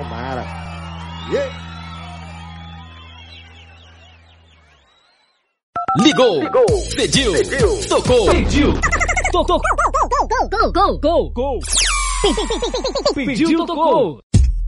Mara. Yeah. Ligou. Pediu. Tocou. Tocou. Gol. Pediu, tocou.